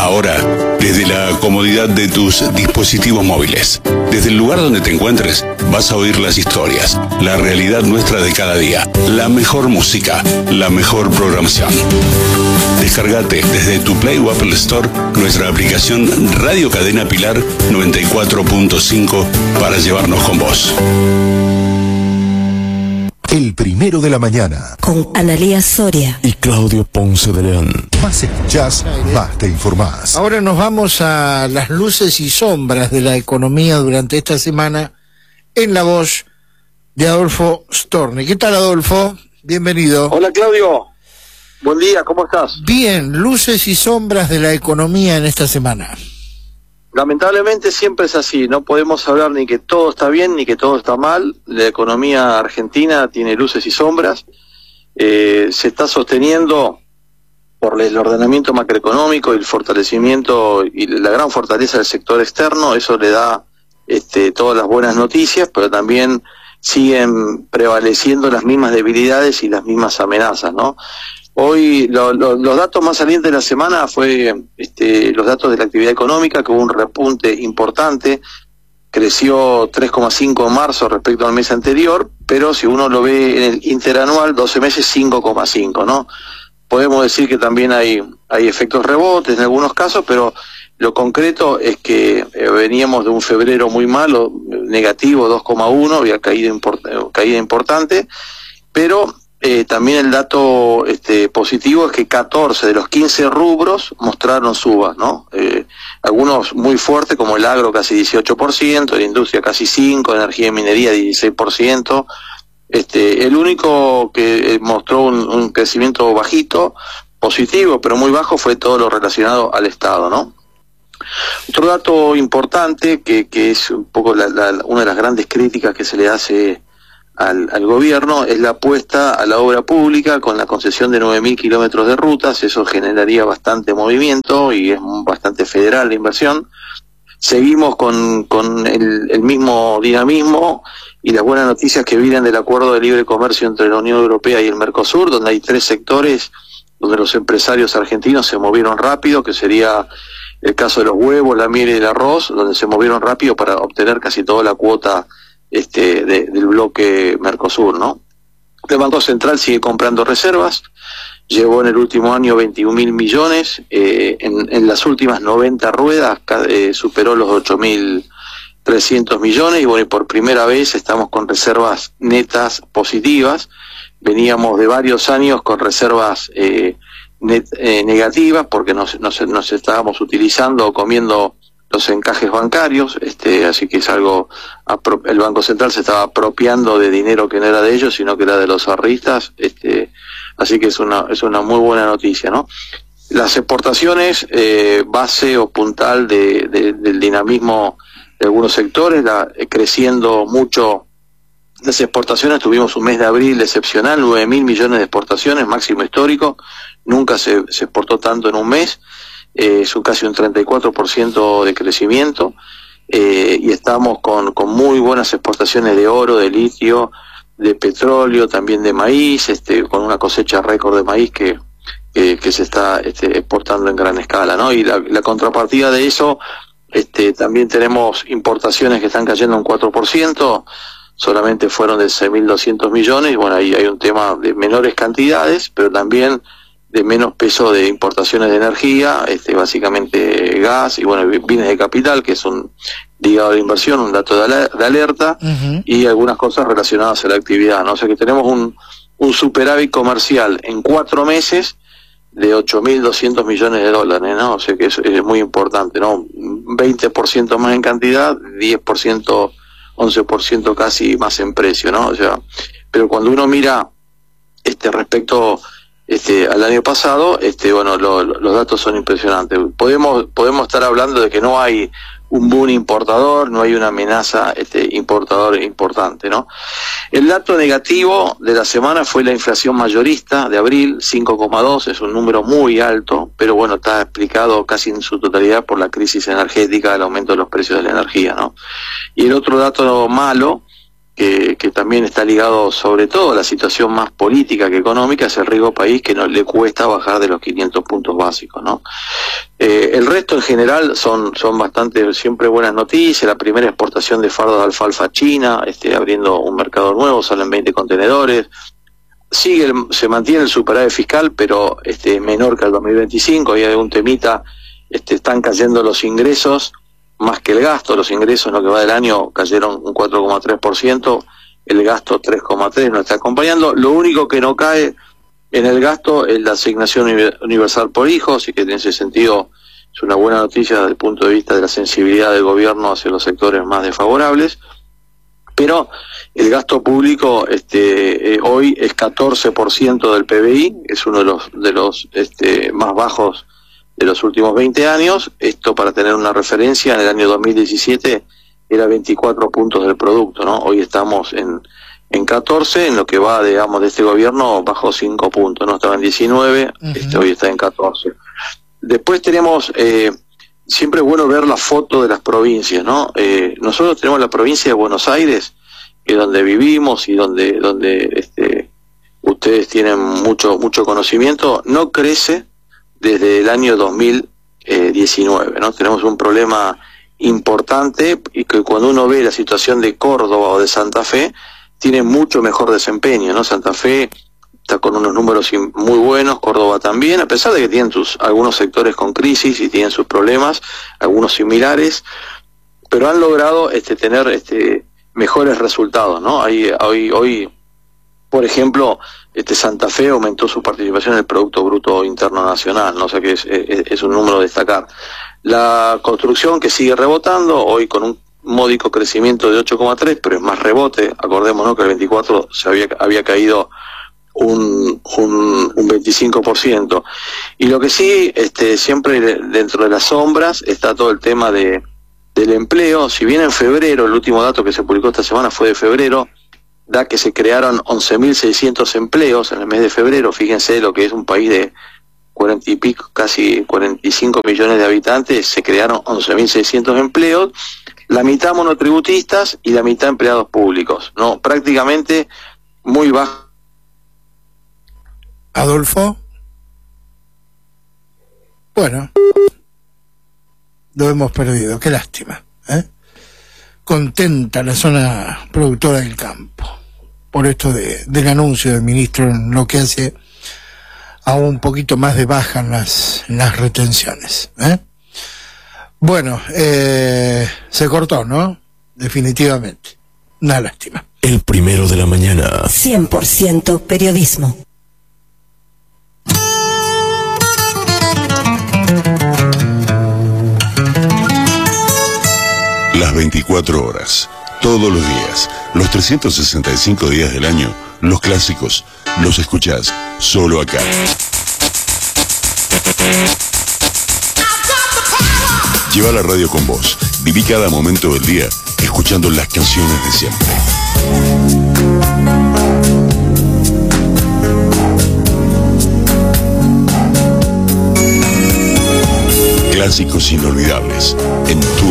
Ahora, desde la comodidad de tus dispositivos móviles, desde el lugar donde te encuentres, vas a oír las historias, la realidad nuestra de cada día, la mejor música, la mejor programación. Descargate desde tu Play o Apple Store nuestra aplicación Radio Cadena Pilar 94.5 para llevarnos con vos. El primero de la mañana. Con Analía Soria y Claudio Ponce de León. Más escuchás, más te informás. Ahora nos vamos a las luces y sombras de la economía durante esta semana en la voz de Adolfo Storni. ¿Qué tal, Adolfo? Bienvenido. Hola, Claudio. Buen día, ¿cómo estás? Bien, luces y sombras de la economía en esta semana. Lamentablemente siempre es así, no podemos hablar ni que todo está bien ni que todo está mal. La economía argentina tiene luces y sombras, se está sosteniendo por el ordenamiento macroeconómico y el fortalecimiento y la gran fortaleza del sector externo. Eso le da todas las buenas noticias, pero también siguen prevaleciendo las mismas debilidades y las mismas amenazas, ¿no? Hoy los datos más salientes de la semana fue los datos de la actividad económica, que hubo un repunte importante, creció 3,5 en marzo respecto al mes anterior, pero si uno lo ve en el interanual, 12 meses 5,5, ¿no? Podemos decir que también hay efectos rebotes en algunos casos, pero lo concreto es que veníamos de un febrero muy malo, negativo 2,1, había caída importante, pero también el dato positivo es que 14 de los 15 rubros mostraron subas, ¿no? Algunos muy fuertes, como el agro casi 18%, la industria casi 5%, energía y minería 16%. El único que mostró un crecimiento bajito, positivo, pero muy bajo, fue todo lo relacionado al Estado, ¿no? Otro dato importante, que es un poco una de las grandes críticas que se le hace al gobierno, es la apuesta a la obra pública con la concesión de 9.000 kilómetros de rutas. Eso generaría bastante movimiento y es bastante federal la inversión. Seguimos con el mismo dinamismo y las buenas noticias que vienen del acuerdo de libre comercio entre la Unión Europea y el Mercosur, donde hay 3 sectores donde los empresarios argentinos se movieron rápido, que sería el caso de los huevos, la miel y el arroz, donde se movieron rápido para obtener casi toda la cuota del bloque Mercosur, ¿no? El Banco Central sigue comprando reservas, llevó en el último año 21.000 millones, en las últimas 90 ruedas superó los 8.300 millones, y bueno, y por primera vez estamos con reservas netas positivas. Veníamos de varios años con reservas negativas porque nos estábamos utilizando o comiendo los encajes bancarios, así que es algo, el Banco Central se estaba apropiando de dinero que no era de ellos, sino que era de los ahorristas, así que es una muy buena noticia, ¿no? Las exportaciones, base o puntal del dinamismo de algunos sectores, creciendo mucho las exportaciones. Tuvimos un mes de abril excepcional, 9.000 millones de exportaciones, máximo histórico, nunca se exportó tanto en un mes. Es casi un 34% de crecimiento, y estamos con muy buenas exportaciones de oro, de litio, de petróleo, también de maíz, con una cosecha récord de maíz que se está exportando en gran escala, ¿no? Y la contrapartida de eso, también tenemos importaciones que están cayendo un 4%, solamente fueron de 6.200 millones, y bueno, ahí hay un tema de menores cantidades, pero también de menos peso de importaciones de energía, básicamente gas y bueno, bienes de capital, que es un ligado a la inversión, un dato de alerta, y algunas cosas relacionadas a la actividad, ¿no? O sea que tenemos un superávit comercial en 4 meses de 8.200 millones de dólares, ¿no? O sea que es muy importante, ¿no? 20% más en cantidad, 10%, 11% casi más en precio, ¿no? O sea, pero cuando uno mira respecto al año pasado, bueno, los datos son impresionantes. Podemos estar hablando de que no hay un boom importador, no hay una amenaza importador importante, ¿no? El dato negativo de la semana fue la inflación mayorista de abril, 5,2, es un número muy alto, pero bueno, está explicado casi en su totalidad por la crisis energética, el aumento de los precios de la energía, ¿no? Y el otro dato malo que también está ligado sobre todo a la situación más política que económica, es el riesgo país, que no le cuesta bajar de los 500 puntos básicos, ¿no? El resto en general son bastante siempre buenas noticias. La primera exportación de fardos de alfalfa a China, abriendo un mercado nuevo, salen 20 contenedores. Se mantiene el superávit fiscal, pero menor que el 2025. Hay un temita, están cayendo los ingresos más que el gasto. Los ingresos en lo que va del año cayeron un 4,3%, el gasto 3,3%, no está acompañando. Lo único que no cae en el gasto es la asignación universal por hijo, así que en ese sentido es una buena noticia desde el punto de vista de la sensibilidad del gobierno hacia los sectores más desfavorables. Pero el gasto público hoy es 14% del PBI, es uno de los más bajos de los últimos 20 años. Esto, para tener una referencia, en el año 2017 era 24 puntos del producto, ¿no? Hoy estamos en 14, en lo que va, digamos, de este gobierno bajó 5 puntos, ¿no? Estaba en 19, hoy está en 14. Después tenemos, siempre es bueno ver la foto de las provincias, ¿no? Nosotros tenemos la provincia de Buenos Aires, que es donde vivimos y donde ustedes tienen mucho conocimiento. No crece desde el año 2019, ¿no? Tenemos un problema importante, y que cuando uno ve la situación de Córdoba o de Santa Fe, tiene mucho mejor desempeño, ¿no? Santa Fe está con unos números muy buenos, Córdoba también, a pesar de que tienen algunos sectores con crisis y tienen sus problemas, algunos similares, pero han logrado tener mejores resultados, ¿no? Hoy, por ejemplo, Santa Fe aumentó su participación en el Producto Bruto Interno Nacional, ¿no? O sea que es un número a destacar. La construcción, que sigue rebotando, hoy con un módico crecimiento de 8,3, pero es más rebote. Acordémonos que el 24 había caído un 25%. Y lo que sí, siempre dentro de las sombras está todo el tema del empleo. Si bien en febrero, el último dato que se publicó esta semana fue de febrero, da que se crearon 11.600 empleos en el mes de febrero. Fíjense lo que es un país de 40 y pico, casi 45 millones de habitantes, se crearon 11.600 empleos, la mitad monotributistas y la mitad empleados públicos, ¿no? Prácticamente muy bajo. Adolfo. Bueno, lo hemos perdido, qué lástima, ¿eh? Contenta la zona productora del campo por esto del anuncio del ministro, en lo que hace a un poquito más de baja en las retenciones, ¿eh? Bueno, se cortó, ¿no? Definitivamente. Una lástima. El primero de la mañana. 100% periodismo. Las 24 horas, todos los días, los 365 días del año, los clásicos, los escuchás solo acá. Lleva la radio con vos, viví cada momento del día escuchando las canciones de siempre. Clásicos inolvidables en tu